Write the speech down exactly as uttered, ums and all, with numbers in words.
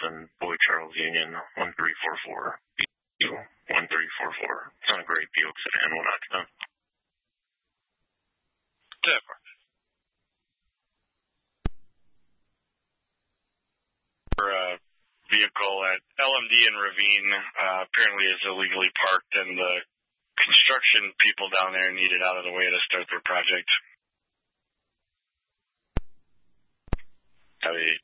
Johnson, Boy Charles Union, one three four four, one three four four. It's on a great Buick sedan, one occupant. Denver. For a vehicle at L M D in Ravine, uh, apparently is illegally parked, and the construction people down there need it out of the way to start their project. Have a